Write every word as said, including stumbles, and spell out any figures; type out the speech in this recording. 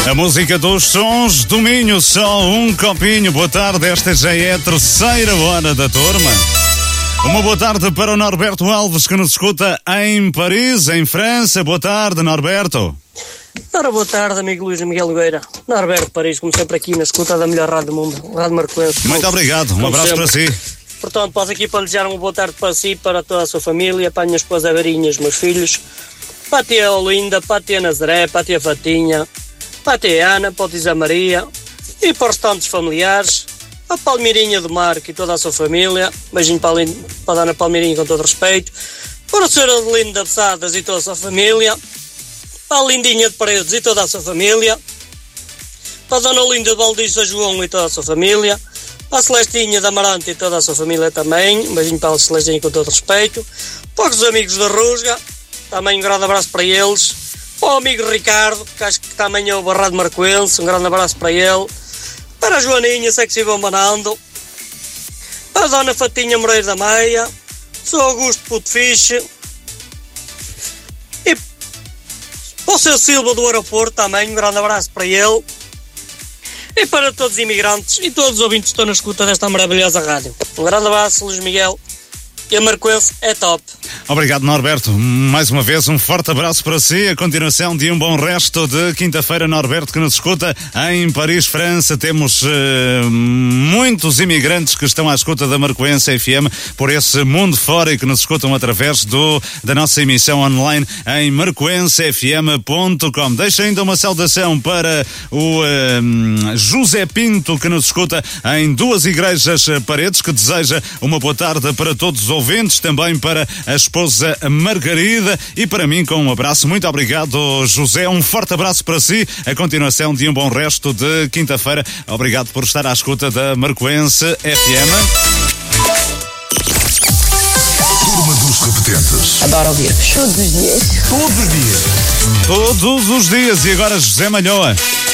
A música dos sons do Minho, só um copinho. Boa tarde, esta já é a terceira hora da turma. Uma boa tarde para o Norberto Alves, que nos escuta em Paris, em França. Boa tarde, Norberto. Ora, boa tarde, amigo Luís Miguel Oliveira. Norberto Paris, como sempre aqui na escuta da melhor rádio do mundo, Rádio Marcoense. Muito obrigado, um abraço sempre para si. Portanto, posso aqui para desejar uma boa tarde para si, para toda a sua família, para a minha esposa Verinha, os meus filhos, para a tia Olinda, para a tia Nazaré, para a tia Fatinha, para a tia Ana, para a tia Zé Maria e para os restantes familiares, para a Palmeirinha do Marco e toda a sua família, beijinho para a, Linda, para a Dona Palmeirinha com todo respeito, para a senhora Linda de Sadas e toda a sua família, para a Lindinha de Paredes e toda a sua família, para a Dona Linda de Valdiço João e toda a sua família, para a Celestinha de Amarante e toda a sua família também, um beijinho para a Celestinha com todo respeito, para os amigos da Rusga, também um grande abraço para eles, para o amigo Ricardo, que acho que também é o Barrado Marcoense, um grande abraço para ele, para a Joaninha, Sexy Bombanando, para a Dona Fatinha Moreira da Meia, Sou Augusto Puto Fiche, e para o seu Silva do aeroporto também, um grande abraço para ele, e para todos os imigrantes e todos os ouvintes que estão na escuta desta maravilhosa rádio. Um grande abraço, Luís Miguel. E a Marcoense é top. Obrigado, Norberto. Mais uma vez, um forte abraço para si. A continuação de um bom resto de quinta-feira, Norberto, que nos escuta em Paris, França. Temos uh, muitos imigrantes que estão à escuta da Marcoense F M por esse mundo fora e que nos escutam através do, da nossa emissão online em marcoense f m ponto com. Deixo ainda uma saudação para o uh, José Pinto, que nos escuta em Duas Igrejas Paredes, que deseja uma boa tarde para todos os ouvintes, também para a esposa Margarida e para mim com um abraço. Muito obrigado, José. Um forte abraço para si. A continuação de um bom resto de quinta-feira. Obrigado por estar à escuta da Marcoense F M. Turma dos Repetentes. Adoro ouvir-vos. Todos os dias. Todos os dias. Todos os dias. E agora José Malhoa.